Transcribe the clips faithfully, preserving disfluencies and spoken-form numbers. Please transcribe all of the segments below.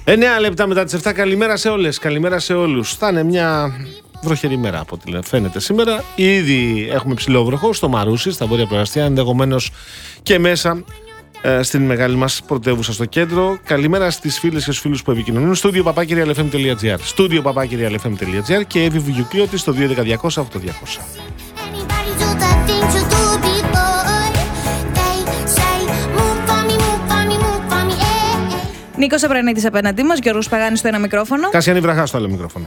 εννέα λεπτά μετά τις επτά. Καλημέρα σε όλες, καλημέρα σε όλους. Θα είναι μια βροχερή μέρα από ό,τι φαίνεται σήμερα. Ήδη έχουμε ψηλό βροχό στο Μαρούσι, στα βόρεια προαστία, ενδεχομένως και μέσα ε, στην μεγάλη μας πρωτεύουσα στο κέντρο. Καλημέρα στις φίλες και στους φίλους που επικοινωνούν. Στούντιο παπάκι ρι ελ εφ εμ τελεία τζι άρ. Στούντιο παπάκι ρι ελ εφ εμ τελεία τζι άρ και Εύη Βουγιουκλιώτη στο δύο ένα μηδέν διακόσια οκτώ διακόσια. Νίκος Απρανίτης απέναντί μας, Γιώργος Παγάνης στο ένα μικρόφωνο. Κασιανή Βραχά στο άλλο μικρόφωνο.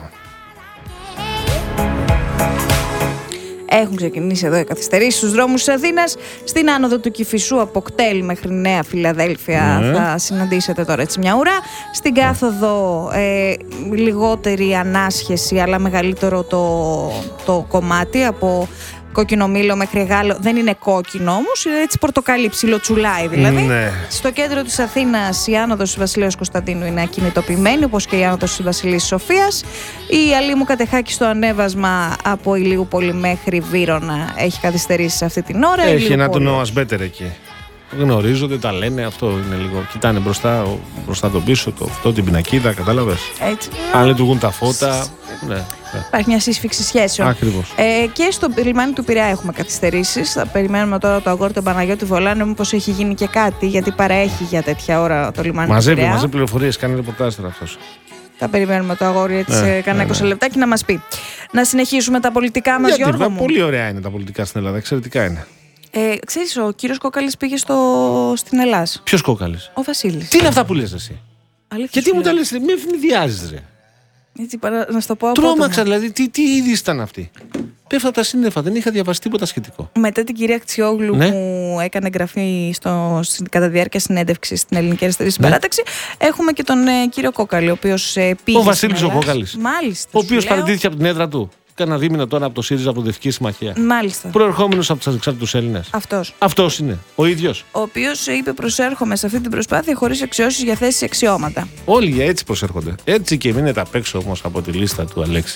Έχουν ξεκινήσει εδώ οι καθυστερήσεις στους δρόμους της Αθήνας. Στην άνοδο του Κηφισού από Κτέλ μέχρι Νέα Φιλαδέλφια ναι. θα συναντήσετε τώρα έτσι μια ουρά. Στην κάθοδο ε, λιγότερη ανάσχεση αλλά μεγαλύτερο το, το κομμάτι από Κόκκινο Μήλο μέχρι Γάλλο. Δεν είναι κόκκινο όμως, είναι έτσι πορτοκαλί, ψιλοτσουλάει δηλαδή. Ναι. Στο κέντρο της Αθήνας η άνοδος του Βασιλέως Κωνσταντίνου είναι ακινητοποιημένη, όπως και η άνοδος της Βασιλής Σοφίας. Η Αλήμου Κατεχάκη στο ανέβασμα από Ηλιούπολη μέχρι Βύρωνα έχει καθυστερήσει σε αυτή την ώρα. Έχει ένα του Noah's Better εκεί. Γνωρίζονται, τα λένε, αυτό είναι λίγο. Κοιτάνε μπροστά, μπροστά το πίσω, το αυτό, την πινακίδα, κατάλαβες. Έτσι. Αν λειτουργούν τα φώτα. Ναι, ναι. Υπάρχει μια σύσφυξη σχέσεων. Ακριβώς. Ε, και στο λιμάνι του Πειραιά έχουμε καθυστερήσεις. Θα περιμένουμε τώρα το αγόρι τον Παναγιώτη Βολάνο, μήπως έχει γίνει και κάτι, γιατί παραέχει για τέτοια ώρα το λιμάνι μαζεύει, του Πειραιά. Μαζεύει πληροφορίες, κάνει ρεπορτάζ τώρα αυτός. Θα περιμένουμε το αγόρι έτσι ναι, κανένα ναι, είκοσι ναι. λεπτάκι να μας πει. Να συνεχίσουμε τα πολιτικά μας, γιατί, Γιώργο βα, μου. Πολύ ωραία είναι τα πολιτικά στην Ελλάδα, εξαιρετικά είναι. Ε, ξέρεις, ο κύριος Κόκαλης πήγε στο... στην Ελλάς. Ποιος Κόκαλης? Ο Βασίλης. Τι είναι αυτά που λες εσύ? Αλήθεια, γιατί μου τα λες, με ευνηδιάζεις ρε. Έτσι, παρα... να στο πω από τρόμαξα δηλαδή, τι, τι είδηση ήταν αυτή? Πέφτω από τα σύννεφα, δεν είχα διαβάσει τίποτα σχετικό. Μετά την κυρία Κτιόγλου ναι. που έκανε εγγραφή στο, κατά τη διάρκεια συνέντευξη στην Ελληνική Αριστερή Συμπαράταξη, ναι. έχουμε και τον ε, κύριο Κόκαλη, ο οποίος ε, πήγε. Ο Βασίλης ο Κόκαλης. Μάλιστα. Ο οποίος παραιτήθηκε από την έδρα του. Κάνα δίμηνο τώρα από το ΣΥΡΙΖΑ, από τη Δευτική Συμμαχία. Μάλιστα. Προερχόμενος από τους ανεξάρτητους Έλληνες. Αυτός. Αυτός είναι. Ο ίδιος. Ο οποίος είπε: προσέρχομαι σε αυτή την προσπάθεια χωρίς αξιώσεις για θέσεις αξιώματα. Όλοι έτσι προσέρχονται. Έτσι και μείνετε απ' έξω όμως από τη λίστα του Αλέξη.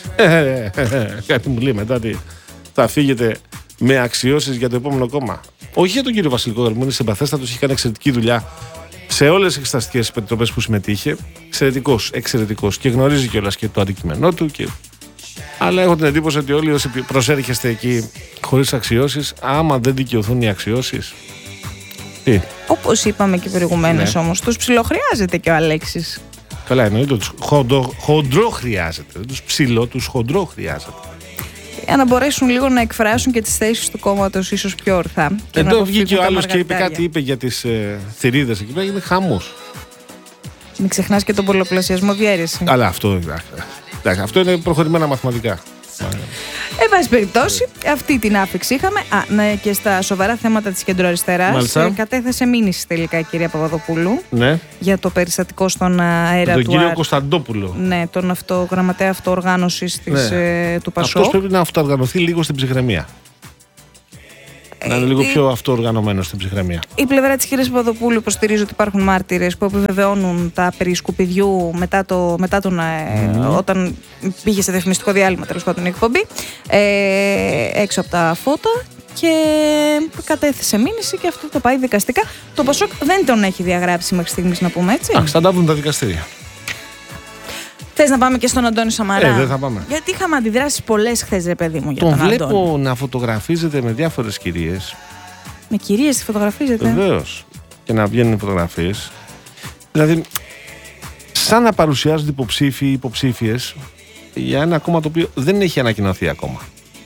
Κάτι μου λέει μετά ότι θα φύγετε με αξιώσεις για το επόμενο κόμμα. Όχι για τον κύριο Βασιλικό Δελμού, είναι συμπαθέστατος, είχε κάνει εξαιρετική δουλειά σε όλες τις εξεταστικές επιτροπές που συμμετείχε. Εξαιρετικός, εξαιρετικός και γνωρίζει κιόλας και το αντικείμενό του. Και... αλλά έχω την εντύπωση ότι όλοι όσοι προσέρχεστε εκεί χωρίς αξιώσεις, άμα δεν δικαιωθούν οι αξιώσεις. Τι. Όπως είπαμε και προηγουμένως ναι. όμως, τους ψιλοχρειάζεται και ο Αλέξης. Καλά, εννοείται, τους χοντρο, χοντρό χρειάζεται. Δεν τους ψηλό, τους χοντρό χρειάζεται. Για να μπορέσουν λίγο να εκφράσουν και τις θέσεις του κόμματος ίσως πιο ορθά. Εδώ βγήκε ο άλλος και είπε κάτι, είπε για τις ε, θηρίδες εκεί πέρα, είναι χαμός. Μην ξεχνάς και τον πολλαπλασιασμό διαίρεση. Αλλά αυτό, εντάξει, αυτό είναι προχωρημένα μαθηματικά. Εν πάση περιπτώσει, αυτή την άφηξη είχαμε. Α, ναι, και στα σοβαρά θέματα της κεντροαριστεράς κατέθεσε μήνυση τελικά η κυρία Παπαδοπούλου ναι. για το περιστατικό στον αέρα τον του κύριο Άρ... Κωνσταντόπουλο. Ναι, τον αυτό, γραμματέα αυτοοργάνωσης της, ναι. ε, του Πασόκ. Αυτός πρέπει να αυτοοργανωθεί λίγο στην ψυχραιμία. Να είναι λίγο πιο αυτοοργανωμένο στην ψυχραιμία. Η πλευρά της κυρίας Παπαδοπούλου υποστηρίζει ότι υπάρχουν μάρτυρες που επιβεβαιώνουν τα περί σκουπιδιού μετά, το, μετά τον, mm. όταν πήγε σε διαφημιστικό διάλειμμα, τέλος πάντων η εκπομπή, ε, έξω από τα φώτα και κατέθεσε μήνυση και αυτό το πάει δικαστικά. Το Πασόκ δεν τον έχει διαγράψει μέχρι στιγμής, να πούμε έτσι. Αχ, θα τα βρουν τα δικαστήρια. Θες να πάμε και στον Αντώνη Σαμαρά? Ε, δεν θα πάμε. Γιατί είχαμε αντιδράσεις πολλές χθες, ρε παιδί μου, για τον, τον βλέπω Αντώνη. Να φωτογραφίζεται με διάφορες κυρίες. Με κυρίες τη φωτογραφίζεται. Βεβαίως. Και να βγαίνουν φωτογραφίες. Δηλαδή, σαν να παρουσιάζονται υποψήφοι ή υποψήφιες για ένα κόμμα το οποίο δεν έχει ανακοινωθεί ακόμα.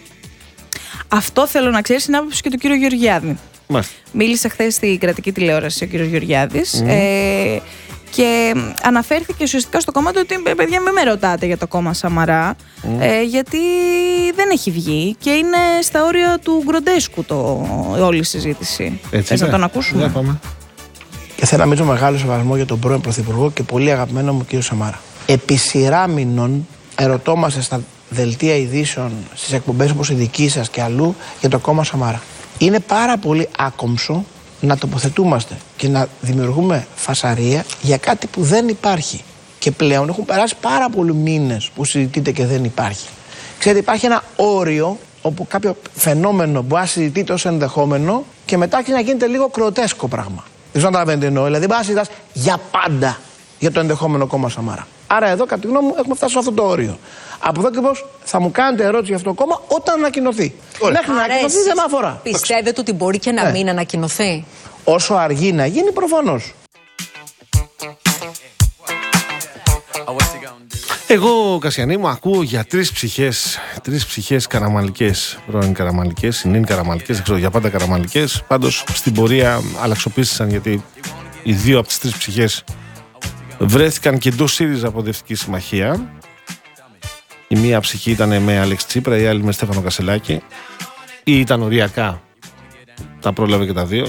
Αυτό θέλω να ξέρεις, είναι άποψη και του κύριου Γεωργιάδη. Μάλιστα. Μίλησε χθες στην κρατική τηλεόραση ο κύριος Γεωργιάδης. Mm. Ε, Και αναφέρθηκε ουσιαστικά στο κόμμα του ότι παιδιά μην με ρωτάτε για το κόμμα Σαμαρά mm. ε, γιατί δεν έχει βγει και είναι στα όρια του γκροντέσκου το, όλη η συζήτηση. Θες να τον ακούσουμε? Yeah, πάμε. Και θέλω να μιλήσω μεγάλο σεβασμό για τον πρώην Πρωθυπουργό και πολύ αγαπημένο μου κύριο Σαμάρα. Επί σειρά μηνών ερωτόμαστε στα δελτία ειδήσεων, στις εκπομπές όπως η δική σας και αλλού για το κόμμα Σαμάρα. Είναι πάρα πολύ άκομψο να τοποθετούμαστε και να δημιουργούμε φασαρία για κάτι που δεν υπάρχει. Και πλέον έχουν περάσει πάρα πολλοί μήνες που συζητείται και δεν υπάρχει. Ξέρετε, υπάρχει ένα όριο όπου κάποιο φαινόμενο μπορεί να συζητείται ως ενδεχόμενο και μετά και να γίνεται λίγο κροτέσκο πράγμα. Δεν ξέρω αν καταλαβαίνετε τι εννοώ. Δηλαδή, μπορεί να συζητάς για πάντα για το ενδεχόμενο κόμμα Σαμάρα. Άρα εδώ, κατά τη γνώμη μου, έχουμε φτάσει σε αυτό το όριο. Από εδώ και πώς θα μου κάνετε ερώτηση για αυτό το κόμμα όταν ανακοινωθεί. Μέχρι να ανακοινωθεί δεν με αφορά. Πιστεύετε ότι μπορεί και να ναι. μην ανακοινωθεί? Όσο αργεί να γίνει, προφανώς. Εγώ, Κασιανή μου, ακούω για τρεις ψυχές, τρεις ψυχές καραμαλικές, πρώην καραμαλικές, συνήν καραμαλικές, δεν ξέρω, για πάντα καραμαλικές. Πάντως στην πορεία αλλαξοπίστησαν, γιατί οι δύο από τις τρεις ψυχές βρέθηκαν και εντός ΣΥΡΙΖΑ Προοδευτική Συμμαχία. Η μία ψυχή ήταν με Αλέξη Τσίπρα, η άλλη με Στέφανο Κασελάκη. Ή ήταν οριακά, τα πρόλαβε και τα δύο.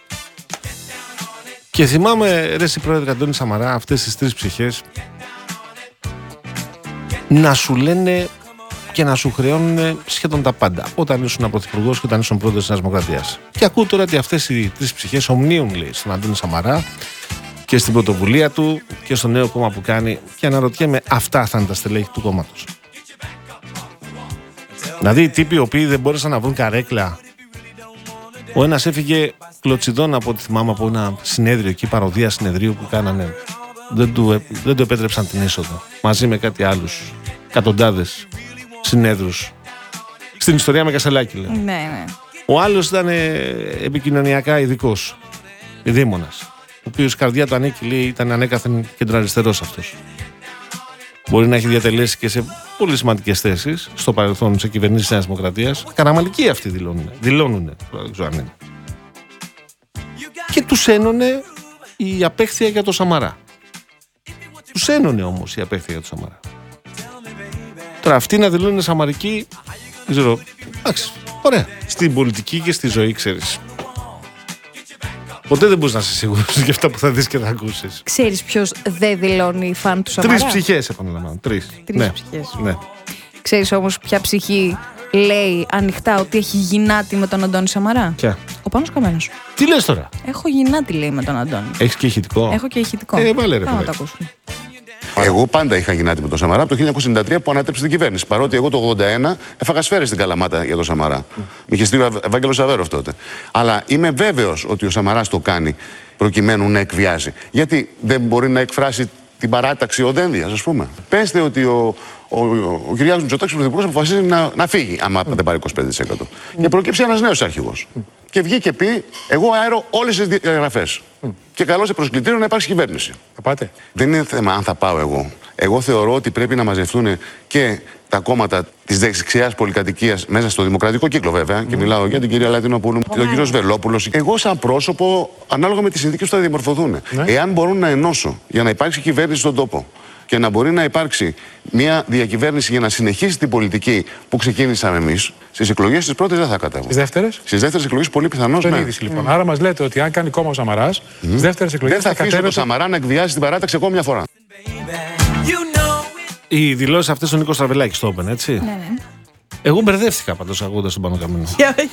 Και θυμάμαι, ρε συ πρόεδρε Αντώνη Σαμαρά, αυτές τις τρεις ψυχές να σου λένε και να σου χρεώνουν σχεδόν τα πάντα όταν ήσουν πρωθυπουργός και όταν ήσουν πρόεδρος της Νέας Δημοκρατίας. Και ακούω τώρα ότι αυτές οι τρεις ψυχές ομνίουν, λέει, στον Αντώνη Σαμαρά και στην πρωτοβουλία του και στο νέο κόμμα που κάνει, και αναρωτιέμαι, αυτά θα είναι τα στελέχη του κόμματος? Δηλαδή οι τύποι οι οποίοι δεν μπόρεσαν να βρουν καρέκλα. Ο ένας έφυγε κλωτσιδών, από ό,τι θυμάμαι, από ένα συνέδριο εκεί, παροδία συνεδρίου που κάνανε. Δεν του, δεν του επέτρεψαν την είσοδο. Μαζί με κάτι άλλους εκατοντάδες συνέδρους. Στην ιστορία με Κασελάκη, λέει. Ναι, ναι. Ο άλλος ήταν επικοινωνιακά ειδικός, δήμονας, ο οποίος καρδιά του ανήκει, λέει, ήταν ανέκαθεν κεντροαριστερός αυτός. Μπορεί να έχει διατελέσει και σε πολύ σημαντικές θέσεις στο παρελθόν σε κυβερνήσεις της Νέας Δημοκρατίας. Καραμαλικοί αυτοί δηλώνουν. Δηλώνουν, δεν ξέρω αν είναι. Και τους ένωνε η απέχθεια για το Σαμαρά. Τους ένωνε όμως η απέχθεια για το Σαμαρά. Τώρα αυτοί να δηλώνουν σαμαρικοί, δεν ξέρω. Εντάξει, ωραία. Στην πολιτική και στη ζωή, ξέρεις. Ποτέ δεν μπορείς να είσαι σίγουρος για αυτά που θα δεις και θα ακούσεις. Ξέρεις ποιος δεν δηλώνει φαν του Σαμαρά? Τρεις ψυχές, επαναλαμβάνω. Τρεις. Τρεις ναι. ψυχές. Ναι. Ξέρεις όμως ποια ψυχή λέει ανοιχτά ότι έχει γυνάτη με τον Αντώνη Σαμαρά? Ποια? Ο Πάνος Καμένος. Τι λες τώρα? Έχω γυνάτη, λέει, με τον Αντώνη. Έχεις και ηχητικό? Έχω και ηχητικό. Ε, βάλε ρε. Πάμε να το ακούσουμε. Εγώ πάντα είχα γυνάτη με τον Σαμαρά από το χίλια εννιακόσια ενενήντα τρία που ανέτρεψε την κυβέρνηση. Παρότι εγώ το ογδόντα ένα έφαγα σφαίρες στην Καλαμάτα για τον Σαμαρά. Mm. Με είχε στείλει ο Ευάγγελος Σαβέροφ τότε. Αλλά είμαι βέβαιος ότι ο Σαμαράς το κάνει προκειμένου να εκβιάζει. Γιατί δεν μπορεί να εκφράσει την παράταξη ο Δένδιας, ας πούμε. Πέστε ότι ο, ο, ο, ο Κυριάκος Μητσοτάκης, ο πρωθυπουργός, αποφασίζει να, να φύγει, άμα mm. δεν πάρει είκοσι πέντε τοις εκατό. Mm. Και προκύψει ένας νέος αρχηγός. Mm. Και βγήκε και πει: εγώ αέρω όλες τις διαγραφές. Mm. Και καλώ σε προσκλητήριο να υπάρξει κυβέρνηση. Θα πάτε? Δεν είναι θέμα αν θα πάω εγώ. Εγώ θεωρώ ότι πρέπει να μαζευτούν και τα κόμματα της δεξιάς πολυκατοικίας μέσα στο δημοκρατικό κύκλο, βέβαια. Mm. Και μιλάω για την κυρία Λατινοπούλου, mm. τον κύριο Σβελόπουλο. Εγώ, σαν πρόσωπο, ανάλογα με τις συνθήκες που θα διαμορφωθούν. Mm. Εάν μπορούν να ενώσω για να υπάρξει κυβέρνηση στον τόπο και να μπορεί να υπάρξει μια διακυβέρνηση για να συνεχίσει την πολιτική που ξεκίνησαμε εμείς, στις εκλογές τις πρώτες δεν θα κατέβω. Στις δεύτερες? Στις δεύτερες εκλογές πολύ πιθανώς ναι. Είδηση, λοιπόν. Mm. Άρα μας λέτε ότι αν κάνει κόμμα ο Σαμαράς, mm. στις δεύτερες εκλογές δεν θα, θα αφήσω το Σαμαρά να εκβιάζει την παράταξη ακόμα μια φορά. Οι δηλώσεις αυτές ο Νίκος Τραβελάκης το όπεν, έτσι. Ναι, ναι. Εγώ μπερδεύτηκα πάντως ακούγοντας τον Πάνο Καμένο.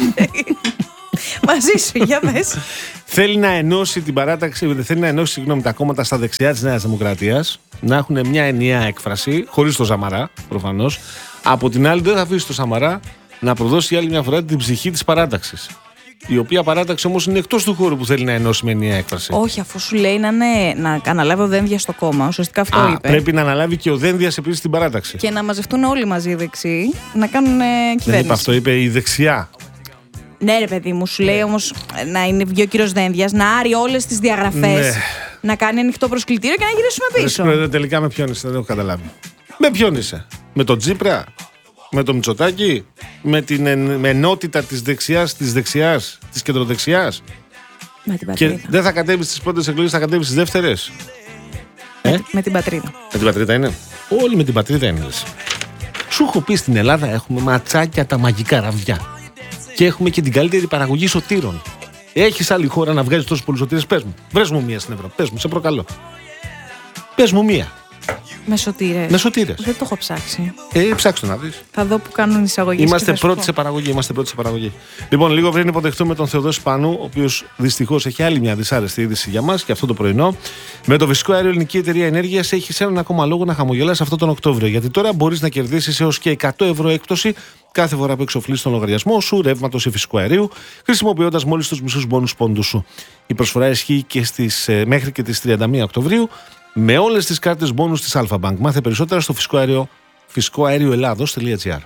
Μαζί σου, για πες. Θέλει να ενώσει την παράταξη, θέλει να ενώσει, συγγνώμη, τα κόμματα στα δεξιά της Νέας Δημοκρατίας, να έχουν μια ενιαία έκφραση, χωρίς το Σαμαρά, προφανώς. Από την άλλη, δεν θα αφήσει το Σαμαρά να προδώσει άλλη μια φορά την ψυχή της παράταξης. Η οποία παράταξη όμως είναι εκτός του χώρου που θέλει να ενώσει με ενιαία έκφραση. Όχι, αφού σου λέει να, ναι, να αναλάβει ο Δένδιας στο κόμμα. Ουσιαστικά αυτό Α, είπε. Πρέπει να αναλάβει και ο Δένδιας επίσης την παράταξη. Και να μαζευτούν όλοι μαζί οι δεξιοί να κάνουν κυβέρνηση. Δεν είπε αυτό, είπε η δεξιά. Ναι, ρε παιδί μου, σου λέει όμως να είναι βγει ο κύριος Δένδιας, να άρει όλες τις διαγραφές, ναι. Να κάνει ανοιχτό προσκλητήριο και να γυρίσουμε πίσω. Ρε, τελικά με ποιον είσαι, δεν έχω καταλάβει. Με ποιον είσαι? Με τον Τσίπρα? Με τον Μητσοτάκη? Με την εν, με ενότητα της δεξιάς, της δεξιάς, της κεντροδεξιάς? Με την πατρίδα. Και δεν θα κατέβει στις πρώτες εκλογές, θα κατέβει στις δεύτερες. Με, ε? με την πατρίδα. Με την πατρίδα είναι. Όλοι με την πατρίδα είναι. Σου έχω πει, στην Ελλάδα έχουμε ματσάκια τα μαγικά ραβδιά. Και έχουμε και την καλύτερη παραγωγή σωτήρων. Έχεις άλλη χώρα να βγάζεις τόσους πολλούς σωτήρες? Πες μου. Βρες μου μία στην Ευρώπη. Πες μου, σε προκαλώ. Πες μου μία. Με σωτήρες. Με σωτήρες. Δεν το έχω ψάξει. Ε, ψάξτε να δεις. Θα δω που κάνουν εισαγωγές. Είμαστε πρώτοι σε παραγωγή. Είμαστε πρώτοι σε παραγωγή. Λοιπόν, λίγο πριν υποδεχτούμε τον Θεοδόση Πάνου, ο οποίος δυστυχώς έχει άλλη μια δυσάρεστη είδηση για μας και αυτό το πρωινό. Με το φυσικό αέριο, η Ελληνική Εταιρεία Ενέργειας έχει έναν ακόμα λόγο να χαμογελάσει αυτό τον Οκτώβριο. Γιατί τώρα μπορείς να κερδίσεις έως και εκατό ευρώ έκπτωση κάθε φορά που εξοφλείς τον λογαριασμό σου ρεύματος ή φυσικού αερίου, χρησιμοποιώντας μόλις τους μισούς μπόνους πόντους σου. Η προσφορά ισχύει και στις, μέχρι και τις τριάντα μία Οκτωβρίου. με όλες τις κάρτες μπόνους της Alpha Bank. Μάθε περισσότερα στο φυσικό αέριο, φυσικό αέριο Ελλάδος τελεία τζι άρ.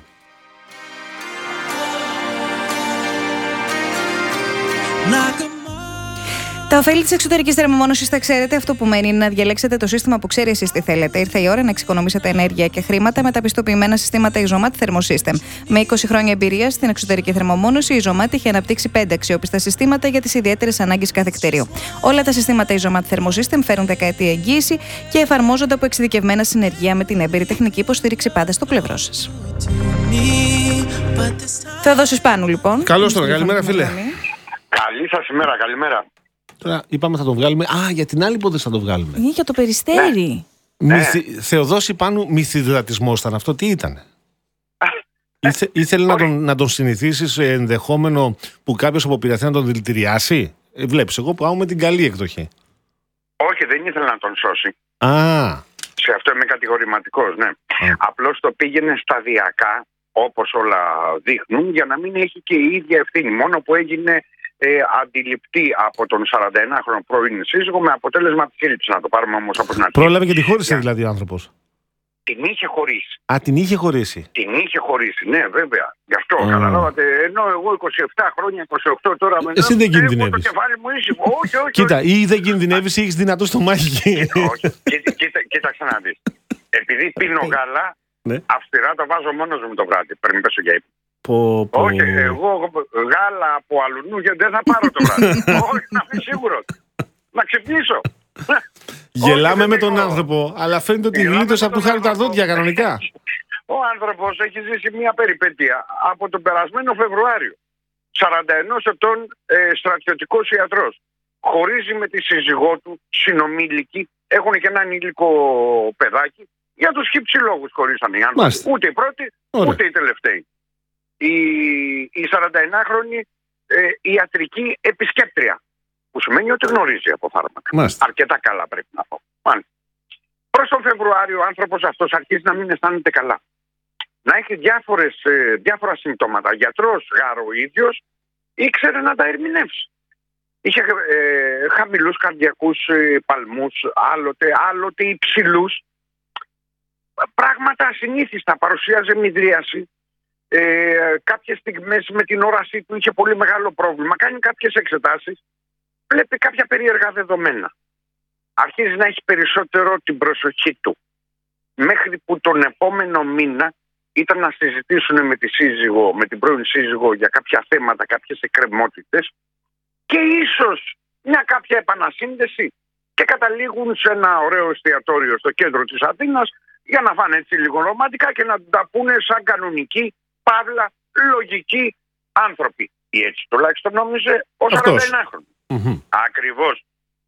Τα ωφέλη της εξωτερικής θερμομόνωσης τα ξέρετε. Αυτό που μένει είναι να διαλέξετε το σύστημα που ξέρει εσείς τι θέλετε. Ήρθε η ώρα να εξοικονομήσετε ενέργεια και χρήματα με τα πιστοποιημένα συστήματα Isomat Thermosystem. Με είκοσι χρόνια εμπειρία στην εξωτερική θερμομόνωση, η Isomat έχει αναπτύξει πέντε αξιόπιστα συστήματα για τις ιδιαίτερες ανάγκες κάθε κτηρίου. Όλα τα συστήματα Isomat Thermosystem φέρουν δεκαετή εγγύηση και εφαρμόζονται από εξειδικευμένα συνεργεία με την έμπειρη τεχνική υποστήριξη πάντα στο πλευρό σας. Θεοδόσης Πάνου, λοιπόν. Καλώς τώρα, καλημέρα, φίλε. Καλή σας ημέρα, καλημέρα. Τώρα είπαμε θα το βγάλουμε. Α, για την άλλη πότε θα το βγάλουμε. Είναι για το Περιστέρι. Ναι. Μυθι... Θεοδόση Πάνου, μυθιδρατισμός ήταν αυτό. Τι ήταν. Ήθε... Ήθελε να τον, να τον συνηθίσει σε ενδεχόμενο που κάποιος αποπειραθεί να τον δηλητηριάσει. Ε, βλέπεις, εγώ πάω με την καλή εκδοχή. Όχι, δεν ήθελε να τον σώσει. Α. Σε αυτό είμαι κατηγορηματικός, ναι. Α. Απλώς το πήγαινε σταδιακά, όπως όλα δείχνουν, για να μην έχει και η ίδια ευθύνη. Μόνο που έγινε ε, αντιληπτή από τον σαρανταενάχρονο πρώην σύζυγο, με αποτέλεσμα τη σύλληψη. Να το πάρουμε όμως από την αρχή. Πρόλαβε και τη χώρισε δηλαδή ο άνθρωπος. Την είχε χωρίσει. Α, την είχε χωρίσει. Την είχε χωρίσει, ναι, βέβαια. Γι' αυτό mm. καταλάβατε. Ενώ εγώ είκοσι επτά χρόνια, είκοσι οκτώ τώρα με. Εσύ δεν κινδυνεύεις. Το κεφάλι μου ήσυχο. Όχι, όχι. Κοίτα, όχι. Ή δεν κινδυνεύεις ή έχεις δυνατό στομάχι. Όχι. Κοίτα, κοίτα, κοίταξε να δεις. Επειδή πίνω γάλα, ναι. αυστηρά το βάζω μόνος μου το βράδυ. Πριν πέσω για ύπνο. Πω, πω. Όχι, εγώ γάλα από αλουνού δεν θα πάρω το βράδυ. Όχι, να είμαι σίγουρος. Να ξυπνήσω. Γελάμε με τον άνθρωπο, αλλά φαίνεται ότι γλίτωσε από του χάρη τα δόντια κανονικά. Ο άνθρωπος έχει ζήσει μια περιπέτεια από τον περασμένο Φεβρουάριο. σαράντα ενός ετών ε, στρατιωτικός ιατρός. Χωρίζει με τη σύζυγό του, συνομήλικη, έχουν και ένα ενήλικο παιδάκι. Για τους χύψη λόγους χωρίσαν οι άνθρωποι. Ούτε οι πρώτοι, Ωραία. ούτε οι τελευταίοι. Η, η σαρανταενάχρονη ε, ιατρική επισκέπτρια. Που σημαίνει ότι γνωρίζει από φάρμακα. Μάλιστα. Αρκετά καλά πρέπει να πω. Προς τον Φεβρουάριο ο άνθρωπος αυτός αρχίζει να μην αισθάνεται καλά. Να έχει διάφορες, ε, διάφορα συμπτώματα. Γιατρός γάρο ο ίδιος ήξερε να τα ερμηνεύσει. Είχε ε, χαμηλούς καρδιακούς ε, παλμούς, άλλοτε, άλλοτε υψηλούς. Πράγματα ασυνήθιστα. Παρουσίαζε μυδρίαση. Ε, κάποιες στιγμές με την όρασή του είχε πολύ μεγάλο πρόβλημα. Κάνει κάποιες εξετάσεις. Βλέπει κάποια περίεργα δεδομένα. Αρχίζει να έχει περισσότερο την προσοχή του. Μέχρι που τον επόμενο μήνα ήταν να συζητήσουν με τη σύζυγο, με την πρώην σύζυγο για κάποια θέματα, κάποιες εκκρεμότητες και ίσως μια κάποια επανασύνδεση και καταλήγουν σε ένα ωραίο εστιατόριο στο κέντρο της Αθήνας για να φάνε έτσι λίγο ρομαντικά και να τα πούνε σαν κανονικοί, παύλα, λογικοί άνθρωποι. Ή έτσι τουλάχιστον νόμιζε ο σαρανταενάχρονος. Mm-hmm. Ακριβώς.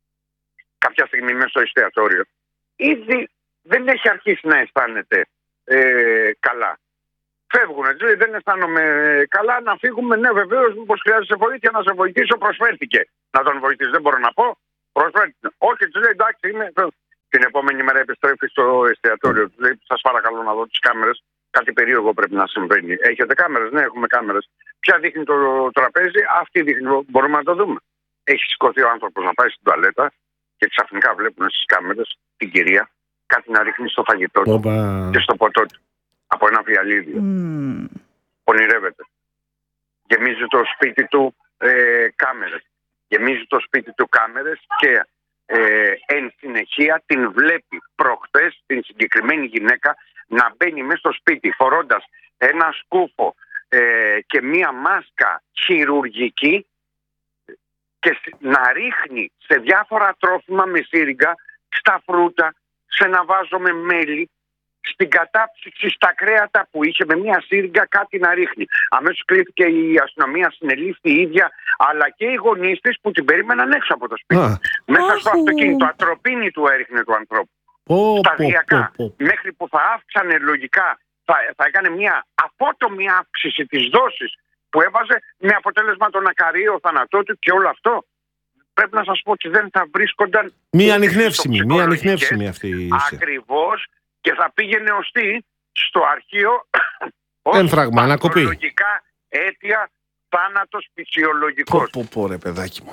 Κάποια στιγμή μέσα στο εστιατόριο ήδη δεν έχει αρχίσει να αισθάνεται ε, καλά. Φεύγουν, έτσι, δεν αισθάνομαι καλά, να φύγουμε. Ναι, βεβαίως, μήπως χρειάζεσαι βοήθεια, να σε βοηθήσω. Προσφέρθηκε να τον βοηθήσει, δεν μπορώ να πω. Προσφέρθηκε. Όχι, του λέει εντάξει, είμαι. Την επόμενη μέρα επιστρέφει στο εστιατόριο. Του λέει: σας παρακαλώ να δω τις κάμερες. Κάτι περίεργο πρέπει να συμβαίνει. Έχετε κάμερες? Ναι, έχουμε κάμερες. Ποια δείχνει το τραπέζι? Αυτή δείχνει. Μπορούμε να το δούμε. Έχει σηκωθεί ο άνθρωπος να πάει στην τουαλέτα και ξαφνικά βλέπουν στις κάμερες την κυρία κάτι να ρίχνει στο φαγητό του Οπα. και στο ποτό του από ένα φιαλίδιο. Mm. Πονηρεύεται. Γεμίζει το σπίτι του ε, κάμερες. Γεμίζει το σπίτι του κάμερες και ε, εν συνεχεία την βλέπει προχτές την συγκεκριμένη γυναίκα να μπαίνει μέσα στο σπίτι φορώντας ένα σκούφο ε, και μία μάσκα χειρουργική και να ρίχνει σε διάφορα τρόφιμα με σύριγγα, στα φρούτα, σε ένα βάζο με μέλι, στην κατάψυξη, στα κρέατα που είχε με μια σύριγγα κάτι να ρίχνει. Αμέσως κλείθηκε η αστυνομία, συνελήφθη η ίδια, αλλά και οι γονείς της που την περίμεναν έξω από το σπίτι. Α. Μέσα στο αυτοκίνητο, ατροπίνη του έριχνε του ανθρώπου. Oh, Σταδιακά, oh, oh, oh. μέχρι που θα αύξανε λογικά, θα, θα έκανε μια απότομη αύξηση της δόσης που έβαζε, με αποτέλεσμα τον ακαριείο θάνατό του και όλο αυτό. Πρέπει να σας πω ότι δεν θα βρίσκονταν... Μία ανιχνεύσιμη, μία ανιχνεύσιμη αυτή η... Ακριβώς, και θα πήγαινε ως τι, στο αρχείο ως παθολογικά αίτια θάνατος φυσιολογικός. Πω πω πω ρε παιδάκι μου.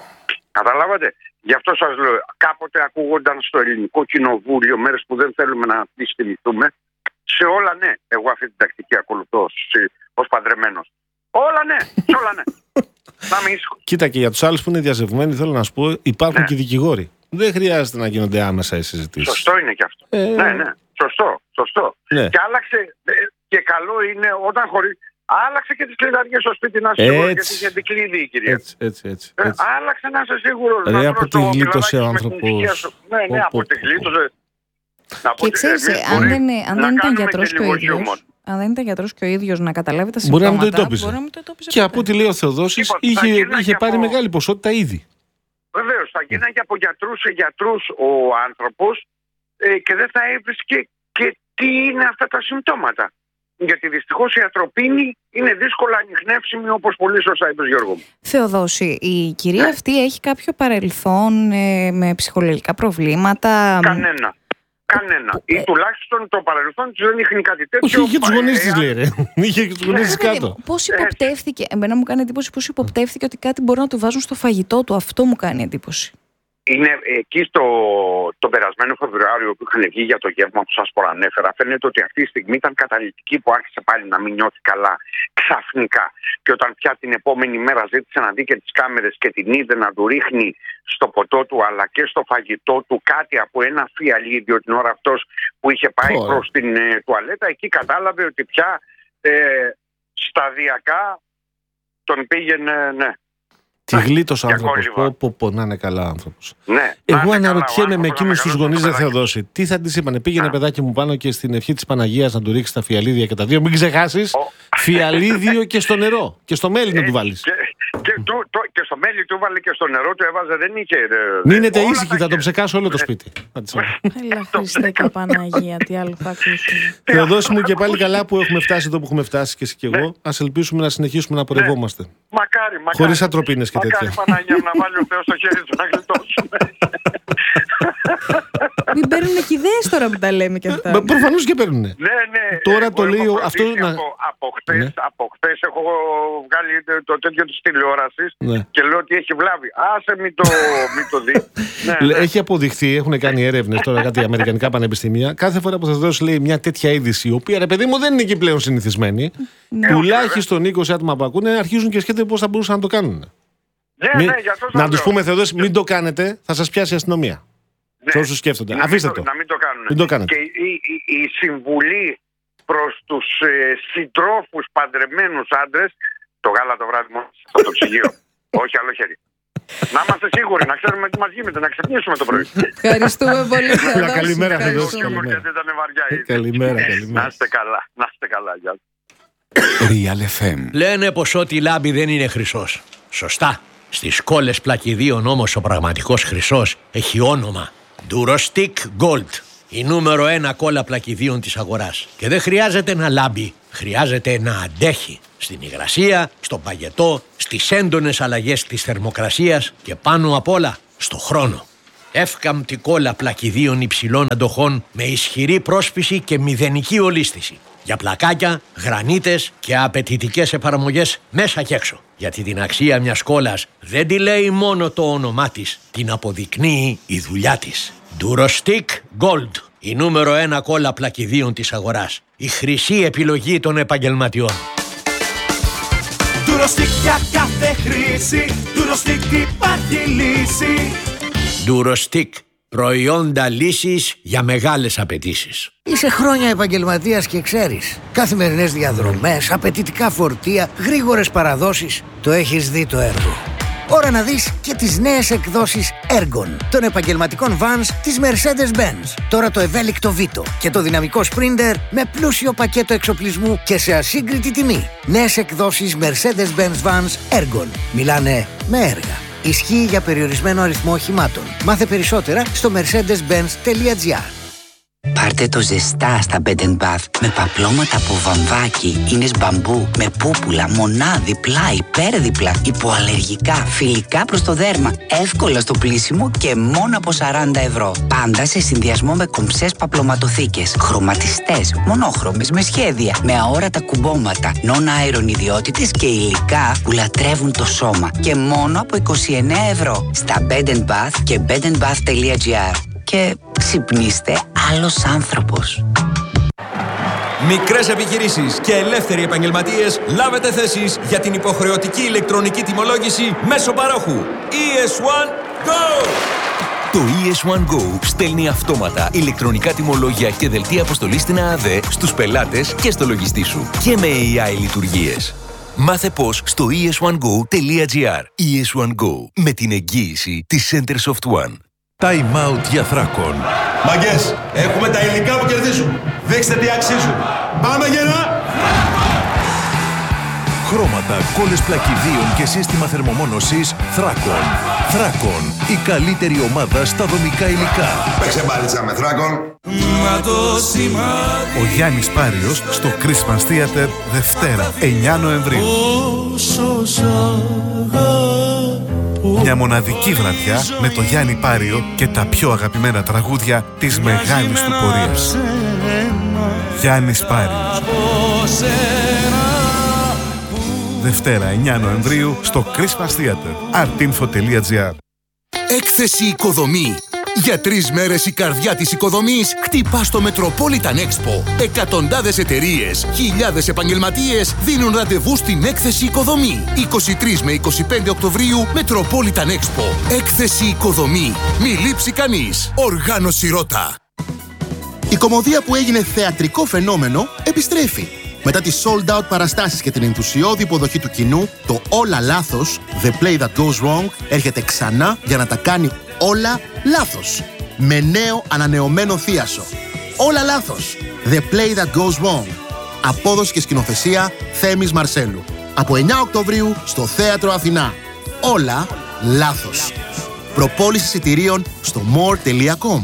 Καταλάβατε. Γι' αυτό σας λέω, κάποτε ακούγονταν στο ελληνικό κοινοβούλιο, μέρες που δεν θέλουμε να τις θυμηθούμε, σε όλα ναι. Εγώ αυτή την τακτική ακολουθώ ως παντρεμένος. Όλα ναι, σε όλα ναι. Να μην ήσυχο. Κοίτα, και για τους άλλους που είναι διαζευμένοι, θέλω να σου πω, υπάρχουν ναι. και δικηγόροι. Δεν χρειάζεται να γίνονται άμεσα οι συζητήσεις. Σωστό είναι και αυτό. Ε... Ναι, ναι. Σωστό, σωστό. Ναι. Και άλλαξε, και καλό είναι όταν χωρί. Άλλαξε και τις κλειδαριές στο σπίτι, να είσαι σίγουρος, γιατί είχε δικλείδι η κυρία. Έτσι, έτσι, έτσι, Ε, έτσι. άλλαξε να είσαι σίγουρος. Ρε, από τη γλίτωσε ο άνθρωπος. Ναι, ναι, από τη γλίτωσε. Και ξέρεις, αν δεν, αν δεν ήταν γιατρός και ο ίδιος, αν δεν ήταν γιατρός και ο ίδιος να καταλάβει τα συμπτώματα, μπορεί να μην το εντόπιζε. Και από ό,τι λέει ο Θεοδόσης, είχε, είχε πάρει από... μεγάλη ποσότητα ήδη. Βεβαίως, θα γίναγε από γιατρούς σε γιατρούς ο άνθρωπος ε, και δεν θα έβρισκε και τι είναι αυτά τα συμπτώματα. Γιατί δυστυχώς η ατροπίνη είναι δύσκολα ανιχνεύσιμη, όπως πολύ σωστά είπε ο Γιώργο. Θεοδόση, η κυρία ναι. αυτή έχει κάποιο παρελθόν ε, με ψυχολογικά προβλήματα? Κανένα. Κανένα. Ή τουλάχιστον το παρελθόν της δεν είχε κάτι τέτοιο. Όχι, είχε τους γονείς της, λέει, ρε. Είχε τους γονείς της κάτω. Πώς υποπτεύθηκε, εμένα μου κάνει εντύπωση πώς υποπτεύθηκε ότι κάτι μπορεί να του βάζουν στο φαγητό του. Αυτό μου κάνει εντύπωση. Είναι εκεί στο το περασμένο Φεβρουάριο που είχαν βγει για το γεύμα που σας προανέφερα. Φαίνεται ότι αυτή τη στιγμή ήταν καταλυτική που άρχισε πάλι να μην νιώθει καλά ξαφνικά. Και όταν πια την επόμενη μέρα ζήτησε να δει και τις κάμερες και την είδε να του ρίχνει στο ποτό του αλλά και στο φαγητό του κάτι από ένα φιαλίδιο την ώρα αυτός που είχε πάει oh. προς την ε, τουαλέτα, εκεί κατάλαβε ότι πια ε, σταδιακά τον πήγαινε, ναι. Τη γλίτωσε ο άνθρωπος. Πω, πω, πω, να είναι καλά άνθρωπος. Ναι, εγώ αναρωτιέμαι με εκείνους τους γονείς δεν θα δώσει. Τι θα της είπανε, πήγαινε να. παιδάκι μου πάνω και στην ευχή της Παναγίας να του ρίξει τα φιαλίδια και τα δύο. Μην ξεχάσεις, oh. φιαλίδιο και στο νερό. Και στο μέλι να του βάλεις. Και, και, το, το, και στο μέλι του βάλε και στο νερό του έβαζε, δεν είχε. Μείνετε ήσυχοι, θα το ψεκάσω όλο το σπίτι. Έλα Χριστέ και Παναγία, τι άλλο θα ακούσουμε. Θεοδόση μου, και πάλι καλά που έχουμε φτάσει εδώ που έχουμε φτάσει και εσύ και εγώ. Ας ελπίσουμε να συνεχίσουμε να πορευόμαστε. Μακάρι, μακάρι. Χωρίς ατροπίνες και τέτοια. Μακάρι, Παναγία, να βάλει ο Θεός στο χέρι του να γλιτώσουμε. Μην παίρνουν και ιδέες τώρα που τα λέμε και αυτά. Προφανώς και παίρνουν. Ναι, ναι. Τώρα το λέει αυτό. Από χθες, από χθες έχω βγάλει το τέτοιο της τηλεόρασης και λέω ότι έχει βλάβει. Άσε μην το δει. Έχει αποδειχθεί, έχουν κάνει έρευνες τώρα κάτι αμερικανικά πανεπιστήμια. Κάθε φορά που θα δώσει, λέει, μια τέτοια είδηση, η οποία, ρε παιδί μου, δεν είναι εκεί πλέον συνηθισμένη, τουλάχιστον είκοσι άτομα που ακούνε αρχίζουν και σκέφτονται πώς θα μπορούσαν να το κάνουν. Ναι, μην, ναι, για αυτό να τους πούμε, Θεοδόση, μην το κάνετε, θα σας πιάσει η αστυνομία. Ναι. Σε όσους σκέφτονται. Να Αφήστε μην το. Να μην το κάνουν. Μην το κάνετε. Και η, η, η συμβουλή προς τους ε, συντρόφους παντρεμένους άντρες, το γάλα το βράδυ μόνο στο το ψυγείο. Όχι άλλο χέρι. Να είμαστε σίγουροι, να ξέρουμε τι μας γίνεται, να ξυπνήσουμε το πρωί. Ευχαριστούμε πολύ. Καλημέρα, Θεοδόση. Καλημέρα, καλημέρα. Να είστε καλά, να είστε καλά. Γεια. Real εφ εμ. Λένε πως ό,τι λάμπει δεν είναι χρυσός. Σωστά. Στις κόλλες πλακιδίων όμως ο πραγματικός χρυσός έχει όνομα. Durostick Gold. Η νούμερο ένα κόλλα πλακιδίων της αγοράς. Και δεν χρειάζεται να λάμπει. Χρειάζεται να αντέχει. Στην υγρασία, στον παγετό, στις έντονες αλλαγές της θερμοκρασίας και πάνω απ' όλα στο χρόνο. Εύκαμπτη κόλλα πλακιδίων υψηλών αντοχών με ισχυρή πρόσφυση και μηδενική ολίσθηση. Για πλακάκια, γρανίτες και απαιτητικές εφαρμογές μέσα και έξω. Γιατί την αξία μιας κόλλας δεν τη λέει μόνο το όνομά της, την αποδεικνύει η δουλειά της. Durostick Gold, η νούμερο ένα κόλλα πλακιδίων της αγοράς. Η χρυσή επιλογή των επαγγελματιών. Durostick για κάθε χρήση, Durostick υπάρχει λύση. Durostick, προϊόντα λύσης για μεγάλες απαιτήσεις. Είσαι χρόνια επαγγελματίας και ξέρεις. Καθημερινές διαδρομές, απαιτητικά φορτία, γρήγορες παραδόσεις. Το έχεις δει το έργο. Ώρα να δεις και τις νέες εκδόσεις Ergon των επαγγελματικών vans της Mercedes-Benz. Τώρα το ευέλικτο Vito και το δυναμικό Sprinter με πλούσιο πακέτο εξοπλισμού και σε ασύγκριτη τιμή. Νέες εκδόσεις Mercedes-Benz vans Ergon. Μιλάνε με έργα. Ισχύει για περιορισμένο αριθμό οχημάτων. Μάθε περισσότερα στο mercedes benz τελεία gr. Πάρτε το ζεστά στα Bed and Bath με παπλώματα από βαμβάκι, ίνες μπαμπού, με πούπουλα, μονάδι, πλάι, υπέρδιπλα, υποαλλεργικά, φιλικά προς το δέρμα, εύκολα στο πλύσιμο και μόνο από σαράντα ευρώ. Πάντα σε συνδυασμό με κομψές παπλωματοθήκες, χρωματιστές, μονόχρωμες, με σχέδια, με αόρατα κουμπώματα, non-iron ιδιότητες και υλικά που λατρεύουν το σώμα. Και μόνο από είκοσι εννέα ευρώ στα Bed and Bath και bed and bath τελεία gr. Και ξυπνήστε άλλος άνθρωπος. Μικρές επιχειρήσεις και ελεύθεροι επαγγελματίες, λάβετε θέσεις για την υποχρεωτική ηλεκτρονική τιμολόγηση μέσω παρόχου. ι ες ουάν Go! Το ι ες ουάν Go στέλνει αυτόματα ηλεκτρονικά τιμολόγια και δελτία αποστολής στην ΑΑΔΕ στους πελάτες και στο λογιστή σου. Και με έι άι λειτουργίες. Μάθε πώς στο ι ες ουάν γκο τελεία gr. ι ες ουάν Go, με την εγγύηση της Centersoft One. Time out για Θράκον. Μαγκές, έχουμε τα υλικά που κερδίζουν. Δείξτε τι αξίζουν. Πάμε γερά! Χρώματα, κόλλες πλακιδίων και σύστημα θερμομόνωσης Θράκον. Θράκον, η καλύτερη ομάδα στα δομικά υλικά. Παίξε μπάλιτσα με Θράκον. Ο Γιάννης Πάριος στο Christmas Theater Δευτέρα, εννέα Νοεμβρίου. Μια μοναδική βραδιά με το Γιάννη Πάριο και τα πιο αγαπημένα τραγούδια της μεγάλης του πορείας. Γιάννης Πάριος. Δευτέρα, εννέα Νοεμβρίου στο Christmas Theater. artinfo τελεία gr. Έκθεση Οικοδομή. Για τρεις μέρες η καρδιά της οικοδομής χτυπά στο Metropolitan Expo. Εκατοντάδες εταιρείες, χιλιάδες επαγγελματίες δίνουν ραντεβού στην Έκθεση Οικοδομή. είκοσι τρεις με είκοσι πέντε Οκτωβρίου Metropolitan Expo. Έκθεση Οικοδομή. Μη λείψει κανείς. Οργάνωση Ρώτα. Η κωμωδία που έγινε θεατρικό φαινόμενο επιστρέφει. Μετά τις sold out παραστάσεις και την ενθουσιώδη υποδοχή του κοινού, το Όλα Λάθος, The Play That Goes Wrong, έρχεται ξανά για να τα κάνει όλα λάθος. Με νέο ανανεωμένο θίασο. Όλα Λάθος, The Play That Goes Wrong. Απόδοση και σκηνοθεσία Θέμης Μαρσέλου. Από εννέα Οκτωβρίου στο Θέατρο Αθηνά. Όλα Λάθος. Προπόληση εισιτηρίων στο more τελεία com.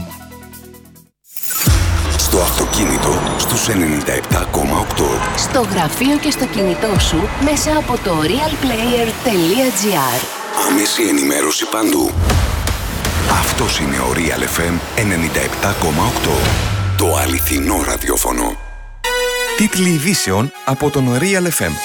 Στο αυτοκίνητο στους ενενήντα επτά κόμμα οκτώ. Στο γραφείο και στο κινητό σου μέσα από το realplayer τελεία gr. Άμεση ενημέρωση παντού. Αυτός είναι ο Real εφ εμ ενενήντα επτά κόμμα οκτώ. Το αληθινό ραδιόφωνο. Τίτλοι ειδήσεων από τον Real εφ εμ.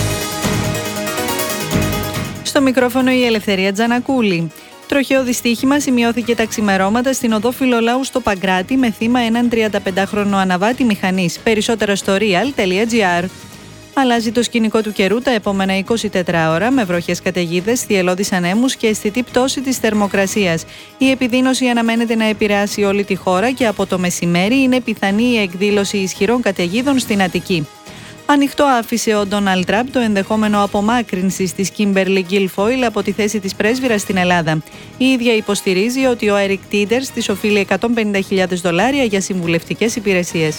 Στο μικρόφωνο η Ελευθερία Τζανακούλη. Τροχαίο δυστύχημα σημειώθηκε τα ξημερώματα στην οδό Φιλολάου στο Παγκράτη με θύμα έναν τριανταπεντάχρονο αναβάτη μηχανής. Περισσότερα στο real τελεία gr. Αλλάζει το σκηνικό του καιρού τα επόμενα είκοσι τέσσερις ώρα με βροχές καταιγίδες, θυελλώδεις ανέμους και αισθητή πτώση της θερμοκρασίας. Η επιδείνωση αναμένεται να επηρεάσει όλη τη χώρα και από το μεσημέρι είναι πιθανή η εκδήλωση ισχυρών καταιγίδων στην Αττική. Ανοιχτό άφησε ο Ντόναλντ Τραμπ το ενδεχόμενο απομάκρυνσης της Κίμπερλι Γκίλφοιλ από τη θέση της πρέσβυρας στην Ελλάδα. Η ίδια υποστηρίζει ότι ο Έρικ Τίντερς της οφείλει εκατόν πενήντα χιλιάδες δολάρια για συμβουλευτικές υπηρεσίες.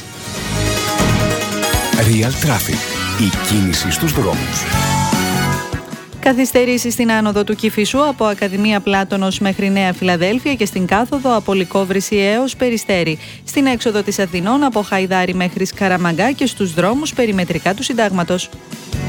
Real Traffic. Η κίνηση στους δρόμους. Καθυστερήσεις στην άνοδο του Κηφισού από Ακαδημία Πλάτωνος μέχρι Νέα Φιλαδέλφια και στην κάθοδο από Λυκόβρηση έως Περιστέρι. Στην έξοδο της Αθηνών από Χαϊδάρη μέχρι Σκαραμαγκά και στους δρόμους περιμετρικά του Συντάγματος.